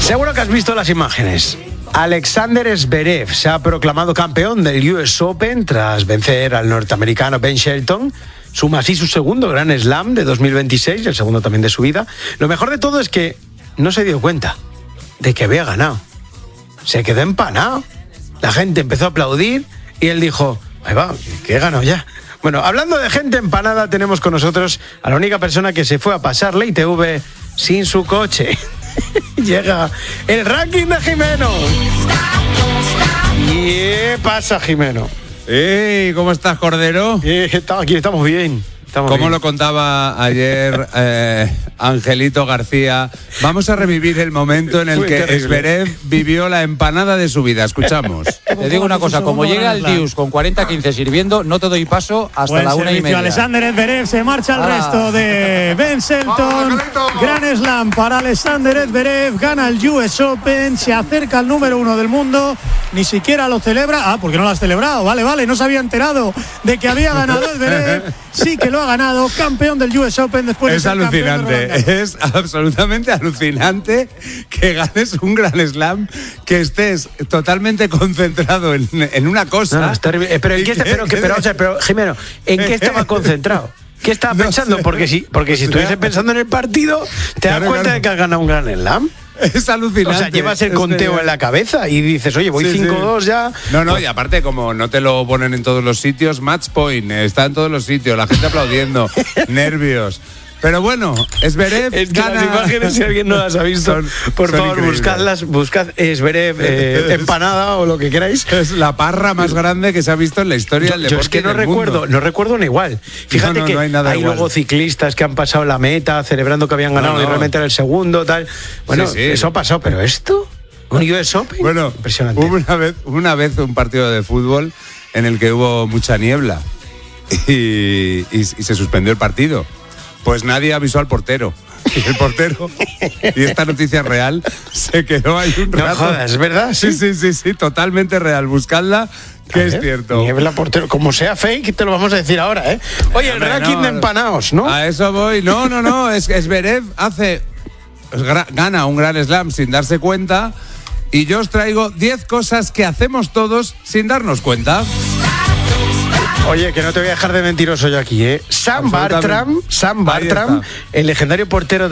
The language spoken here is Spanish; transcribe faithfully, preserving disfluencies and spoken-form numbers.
Seguro que has visto las imágenes. Alexander Zverev se ha proclamado campeón del U S Open tras vencer al norteamericano Ben Shelton. Suma así su segundo Grand Slam de dos mil veintiséis, el segundo también de su vida. Lo mejor de todo es que no se dio cuenta de que había ganado. Se quedó empanado. La gente empezó a aplaudir y él dijo, ahí va, que he ganado ya. Bueno, hablando de gente empanada, tenemos con nosotros a la única persona que se fue a pasar la I T V sin su coche. Llega el ranking de Jimeno. ¿Qué pasa, Jimeno? Hey, ¿cómo estás, Cordero? Eh, aquí estamos bien. Estamos Como bien. lo contaba ayer eh, Angelito García, vamos a revivir el momento en el Fue que terrible. Zverev vivió la empanada de su vida. Escuchamos. Te digo una cosa, como llega el Dius con cuarenta quince sirviendo, no te doy paso hasta Buen la una y servicio, media. Alexander Zverev se marcha al Ah. resto de Ben Shelton. Gran Slam para Alexander Zverev, gana el U S Open, se acerca al número uno del mundo, ni siquiera lo celebra. Ah, porque no lo has celebrado, vale, vale, no se había enterado de que había ganado Zverev. Sí que lo ha ganado, campeón del U S Open después Es de ser campeón de Roland Garros. alucinante, es absolutamente alucinante que ganes un Grand Slam, que estés totalmente concentrado en, en una cosa. No, no, es terrible. Eh, pero, ¿en y qué está- que- pero, que- pero, o sea, pero, Jimeno, ¿en qué estaba concentrado? ¿Qué estaba No pensando? sé. Porque si, porque si O sea, estuviese pensando en el partido, te das claro, cuenta claro. de que has ganado un Grand Slam. Es alucinante. O sea, llevas el Es conteo genial. en la cabeza y dices, oye, voy Sí, cinco dos sí. ya. No, no, y aparte, como no te lo ponen en todos los sitios, match point, está en todos los sitios, la gente aplaudiendo, nervios. Pero bueno, Zverev Es que gana. las imágenes, si alguien no las ha visto, Son- por son favor, increíbles. buscadlas, buscad Zverev eh, empanada o lo que queráis. Es la parra más grande que se ha visto en la historia Yo, del yo deporte. es que no y del recuerdo, mundo. no recuerdo ni igual. Fíjate No, no, que no hay nada igual. luego ciclistas que han pasado la meta celebrando que habían ganado No, no. y realmente era el segundo, tal. Bueno, Sí, sí. eso ha pasado, pero esto, un U S Open, Bueno, impresionante. hubo una vez, una vez un partido de fútbol en el que hubo mucha niebla y, y- y se suspendió el partido. Pues nadie avisó al portero. Y el portero, y esta noticia es real, se quedó ahí un No rato. jodas, ¿es verdad? Sí, sí, sí, sí, totalmente real. Buscadla, que A es ver, cierto. Niebla portero, como sea fake, te lo vamos a decir ahora, ¿eh? Oye, el Hombre, ranking no, de empanaos, ¿no? A eso voy. No, no, no. Es que Zverev hace. gra- gana un Grand Slam sin darse cuenta. Y yo os traigo diez cosas que hacemos todos sin darnos cuenta. Oye, que no te voy a dejar de mentiroso yo aquí, ¿eh? Sam Absolutamente. Bartram, Sam Ahí Bartram, está. el legendario portero